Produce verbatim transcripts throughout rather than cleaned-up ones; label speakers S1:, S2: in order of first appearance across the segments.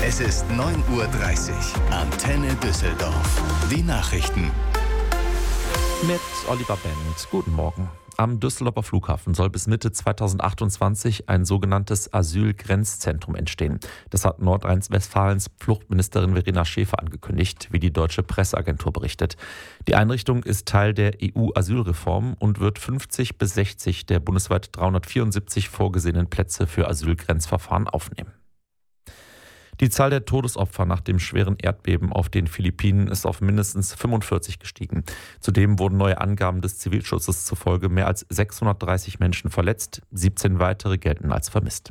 S1: Es ist neun Uhr dreißig. Antenne Düsseldorf. Die Nachrichten.
S2: Mit Oliver Bent. Guten Morgen. Am Düsseldorfer Flughafen soll bis Mitte zweitausendachtundzwanzig ein sogenanntes Asylgrenzzentrum entstehen. Das hat Nordrhein-Westfalens Fluchtministerin Verena Schäfer angekündigt, wie die deutsche Presseagentur berichtet. Die Einrichtung ist Teil der E U-Asylreform und wird fünfzig bis sechzig der bundesweit dreihundertvierundsiebzig vorgesehenen Plätze für Asylgrenzverfahren aufnehmen. Die Zahl der Todesopfer nach dem schweren Erdbeben auf den Philippinen ist auf mindestens fünfundvierzig gestiegen. Zudem wurden neue Angaben des Zivilschutzes zufolge mehr als sechshundertdreißig Menschen verletzt, siebzehn weitere gelten als vermisst.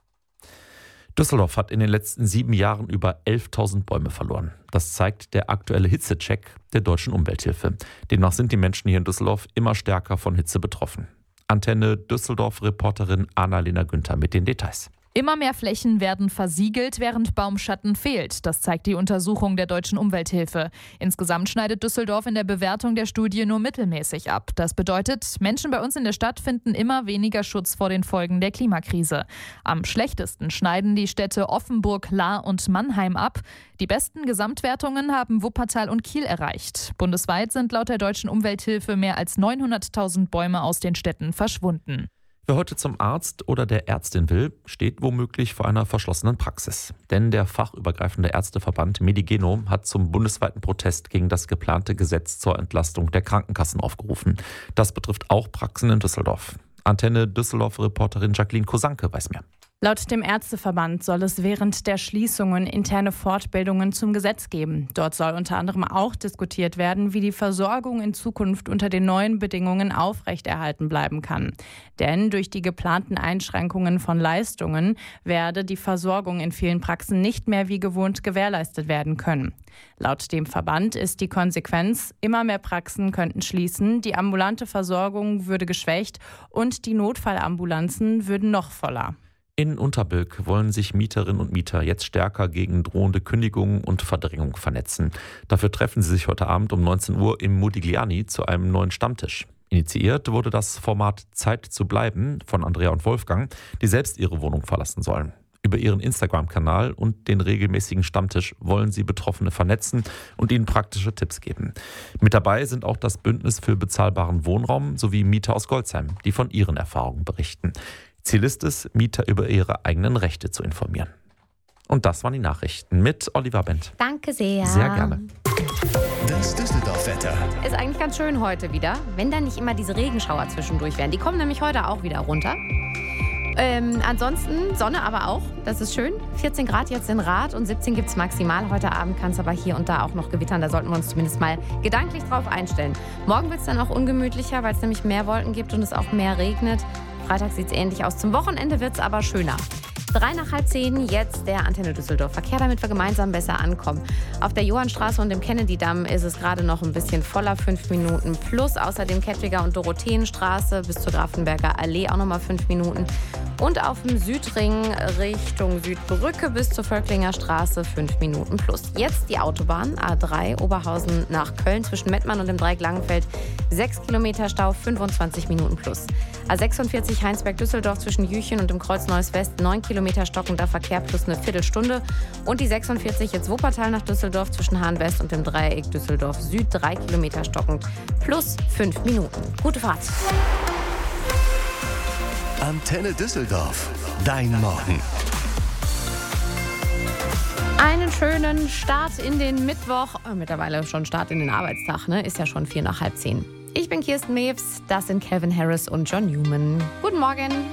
S2: Düsseldorf hat in den letzten sieben Jahren über elftausend Bäume verloren. Das zeigt der aktuelle Hitzecheck der Deutschen Umwelthilfe. Demnach sind die Menschen hier in Düsseldorf immer stärker von Hitze betroffen. Antenne Düsseldorf-Reporterin Annalena Günther mit den Details.
S3: Immer mehr Flächen werden versiegelt, während Baumschatten fehlt. Das zeigt die Untersuchung der Deutschen Umwelthilfe. Insgesamt schneidet Düsseldorf in der Bewertung der Studie nur mittelmäßig ab. Das bedeutet, Menschen bei uns in der Stadt finden immer weniger Schutz vor den Folgen der Klimakrise. Am schlechtesten schneiden die Städte Offenburg, Lahr und Mannheim ab. Die besten Gesamtwertungen haben Wuppertal und Kiel erreicht. Bundesweit sind laut der Deutschen Umwelthilfe mehr als neunhunderttausend Bäume aus den Städten verschwunden.
S2: Wer heute zum Arzt oder der Ärztin will, steht womöglich vor einer verschlossenen Praxis. Denn der fachübergreifende Ärzteverband Medigeno hat zum bundesweiten Protest gegen das geplante Gesetz zur Entlastung der Krankenkassen aufgerufen. Das betrifft auch Praxen in Düsseldorf. Antenne Düsseldorf-Reporterin Jacqueline Kosanke weiß mehr.
S4: Laut dem Ärzteverband soll es während der Schließungen interne Fortbildungen zum Gesetz geben. Dort soll unter anderem auch diskutiert werden, wie die Versorgung in Zukunft unter den neuen Bedingungen aufrechterhalten bleiben kann. Denn durch die geplanten Einschränkungen von Leistungen werde die Versorgung in vielen Praxen nicht mehr wie gewohnt gewährleistet werden können. Laut dem Verband ist die Konsequenz, immer mehr Praxen könnten schließen, die ambulante Versorgung würde geschwächt und die Notfallambulanzen würden noch voller.
S2: In Unterbilk wollen sich Mieterinnen und Mieter jetzt stärker gegen drohende Kündigungen und Verdrängung vernetzen. Dafür treffen sie sich heute Abend um neunzehn Uhr im Modigliani zu einem neuen Stammtisch. Initiiert wurde das Format Zeit zu bleiben von Andrea und Wolfgang, die selbst ihre Wohnung verlassen sollen. Über ihren Instagram-Kanal und den regelmäßigen Stammtisch wollen sie Betroffene vernetzen und ihnen praktische Tipps geben. Mit dabei sind auch das Bündnis für bezahlbaren Wohnraum sowie Mieter aus Golzheim, die von ihren Erfahrungen berichten. Ziel ist es, Mieter über ihre eigenen Rechte zu informieren. Und das waren die Nachrichten mit Oliver Bent.
S5: Danke sehr.
S2: Sehr gerne.
S1: Das Düsseldorf-Wetter.
S5: Ist eigentlich ganz schön heute wieder, wenn dann nicht immer diese Regenschauer zwischendurch wären. Die kommen nämlich heute auch wieder runter. Ähm, ansonsten Sonne aber auch, das ist schön. vierzehn Grad jetzt in Rath und siebzehn gibt es maximal. Heute Abend kann es aber hier und da auch noch gewittern. Da sollten wir uns zumindest mal gedanklich drauf einstellen. Morgen wird es dann auch ungemütlicher, weil es nämlich mehr Wolken gibt und es auch mehr regnet. Freitag sieht es ähnlich aus. Zum Wochenende wird es aber schöner. Drei nach halb zehn, jetzt der Antenne Düsseldorf Verkehr, damit wir gemeinsam besser ankommen. Auf der Johannstraße und dem Kennedy-Damm ist es gerade noch ein bisschen voller, fünf Minuten plus. Außerdem Kettwiger und Dorotheenstraße bis zur Grafenberger Allee auch nochmal fünf Minuten. Und auf dem Südring Richtung Südbrücke bis zur Völklinger Straße fünf Minuten plus. Jetzt die Autobahn A drei Oberhausen nach Köln zwischen Mettmann und dem Dreieck Langenfeld. sechs Kilometer Stau, fünfundzwanzig Minuten plus. A sechsundvierzig Heinsberg-Düsseldorf zwischen Jüchen und dem Kreuz Neues West, neun Kilometer stockender Verkehr plus eine Viertelstunde. Und die sechsundvierzig jetzt Wuppertal nach Düsseldorf zwischen Hahn West und dem Dreieck Düsseldorf Süd, drei Kilometer stockend plus fünf Minuten. Gute Fahrt.
S1: Antenne Düsseldorf. Dein Morgen.
S5: Einen schönen Start in den Mittwoch. Oh, mittlerweile schon Start in den Arbeitstag, ne? Ist ja schon vier nach halb zehn. Ich bin Kirsten Mewes, das sind Calvin Harris und John Newman. Guten Morgen.